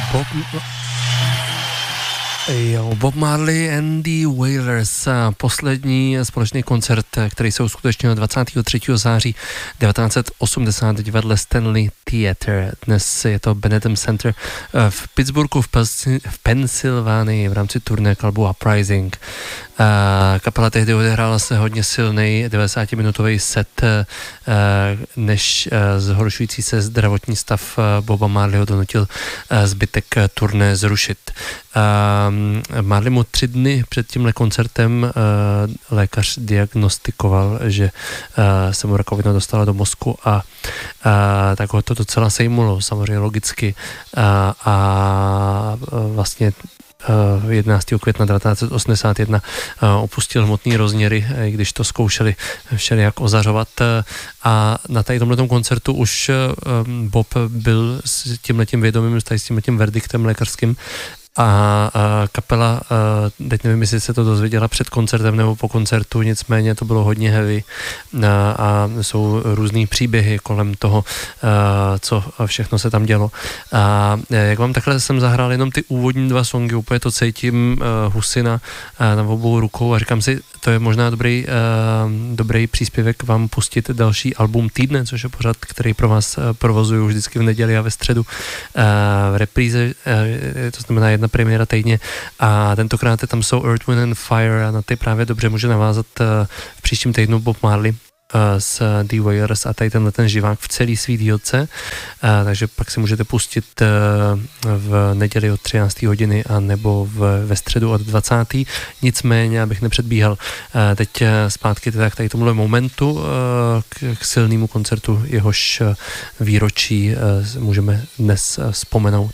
Bob Marley and the Wailers, poslední společný koncert, který se uskutečnil 23. září 1980 v divadle Stanley Theatre. Dnes je to Benetton Center v Pittsburghu v Pensylvánii v rámci turné klubu Uprising. Kapela tehdy odehrála se hodně silný 90-minutový set, než zhoršující se zdravotní stav Boba Marleyho donutil zbytek turné zrušit. Marley mu 3 dny před tímhle koncertem lékař diagnostikoval, že se mu rakovina dostala do mozku a tak ho to docela sejmulo, samozřejmě logicky. A vlastně 11. května 1981 opustil hmotný rozměry, i když to zkoušeli všelijak ozařovat. A na tady tomhletom koncertu už Bob byl s tímhletím vědomím, s tímhletím verdiktem lékařským. A kapela, teď nevím, jestli se to dozvěděla před koncertem nebo po koncertu, nicméně to bylo hodně heavy a jsou různý příběhy kolem toho, co všechno se tam dělo. A jak vám takhle jsem zahrál jenom ty úvodní 2 songy, úplně to cítím husina na obou rukou a říkám si, to je možná dobrý příspěvek vám pustit další album týdne, což je pořad, který pro vás provozuju vždycky v neděli a ve středu v repríze, to znamená jedna premiéra týdně a tentokrát tam jsou Earth, Wind and Fire a na ty právě dobře může navázat v příštím týdnu Bob Marley s The Wailers a tady ten živák v celý svý dílce, takže pak si můžete pustit v neděli od 13. hodiny a nebo ve středu od 20. Nicméně, abych nepředbíhal teď zpátky teda k tady tomuhle momentu k silnému koncertu, jehož výročí můžeme dnes vzpomenout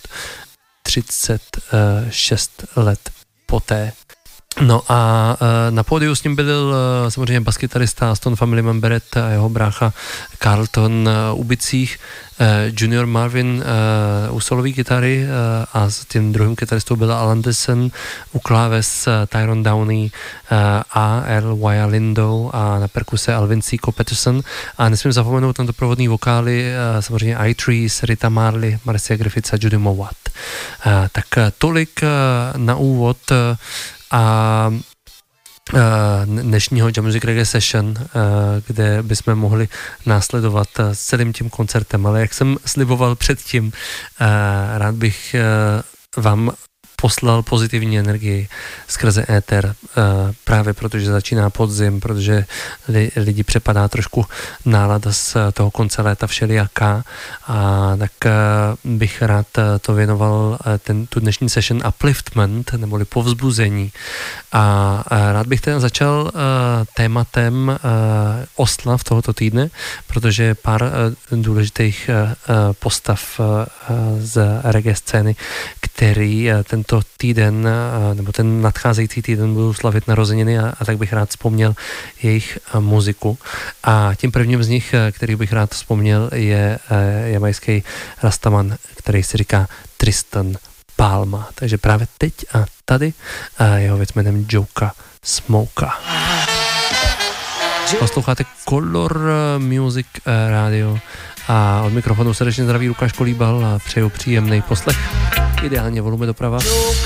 36 let poté. No a na pódiu s ním byl samozřejmě baskytarista Aston Family Memberet a jeho brácha Carlton u bicích, Junior Marvin u solové kytary a s tím druhým kytaristou byla Alan Dessen, u kláves Tyrone Downey a Earl Lindo a na perkuse Alvin C. Patterson a nesmím zapomenout na doprovodný vokály samozřejmě I-Trees, Rita Marley, Marcia Griffiths a Judy Mowat. Tak tolik na úvod a dnešního Jam Music Reggae Session, kde bychom mohli následovat s celým tím koncertem, ale jak jsem sliboval předtím, rád bych vám poslal pozitivní energii skrze éter, právě protože začíná podzim, protože lidi přepadá trošku nálada z toho konce léta všelijaká a tak bych rád to věnoval tu dnešní session upliftment, neboli povzbuzení a rád bych teda začal tématem oslav tohoto týdne, protože pár důležitých postav z reggae scény, který tento týden, nebo ten nadcházející týden budou slavit narozeniny a tak bych rád vzpomněl jejich muziku. A tím prvním z nich, který bych rád vzpomněl, je jamajský rastaman, který si říká Tristan Palma. Takže právě teď a tady jeho věc jménem Joka Smoka. Posloucháte Color Music Radio a od mikrofonu srdečně zdraví Lukáš Kolíbal a přeju příjemný poslech. Ideálně volume doprava.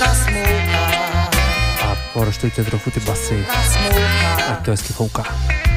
A poroštujte trochu ty basy, ať to hezky fouká.